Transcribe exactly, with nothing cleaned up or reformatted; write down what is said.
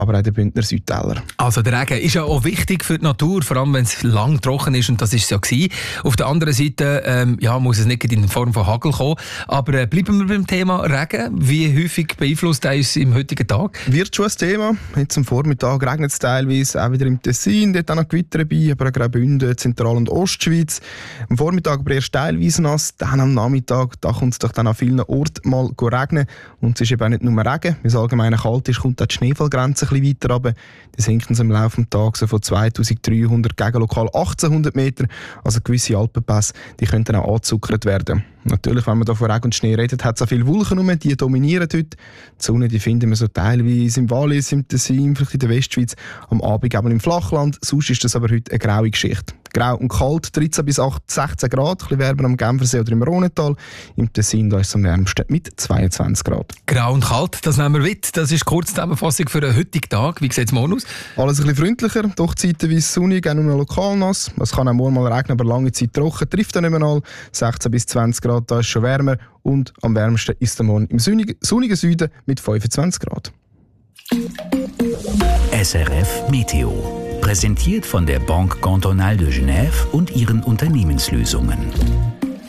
aber auch der Bündner Südtäler. Also der Regen ist ja auch wichtig für die Natur, vor allem wenn es lang trocken ist, und das ist es ja gewesen. Auf der anderen Seite ähm, ja, muss es nicht in Form von Hagel kommen, aber äh, bleiben wir beim Thema Regen. Wie häufig beeinflusst er uns im heutigen Tag? Wird schon ein Thema. Jetzt am Vormittag regnet es teilweise, auch wieder im Tessin, dort auch noch Gewitter dabei, aber auch Graubünden, Zentral- und Ostschweiz. Am Vormittag aber erst teilweise nass, dann am Nachmittag, da kommt es doch dann an vielen Orten mal regnen. Und es ist eben auch nicht nur Regen, weil es allgemein kalt ist, kommt auch die Schneefallgrenze ein bisschen weiter runter. Die sinken im Laufe des Tages so von zweitausenddreihundert gegen lokal achtzehnhundert Meter. Also gewisse Alpenpässe, die könnten auch angezuckert werden. Natürlich, wenn man da von Regen und Schnee redet, hat es auch viele Wolken rum, die dominieren heute. Die Sonne, die finden wir so teilweise im Wallis, im Tessin, vielleicht in der Westschweiz, am Abend eben im Flachland. Sonst ist das aber heute eine graue Geschichte. Grau und kalt, dreizehn bis sechzehn Grad, ein bisschen wärmer am Genfersee oder im Rhonetal. Im Tessin da ist es am wärmsten mit zweiundzwanzig Grad. Grau und kalt, das nehmen wir mit. Das ist die Kurzzusammenfassung für den heutigen Tag. Wie sieht es morgen aus? Alles ein bisschen freundlicher, doch zeitweise sonnig, auch nur noch lokal nass. Es kann auch morgen mal regnen, aber lange Zeit trocken, trifft dann nicht mehr all. sechzehn bis zwanzig Grad, da ist schon wärmer. Und am wärmsten ist der morgen im sonnigen, sonnigen Süden mit fünfundzwanzig Grad. S R F Meteo. Präsentiert von der Banque Cantonale de Genève und ihren Unternehmenslösungen.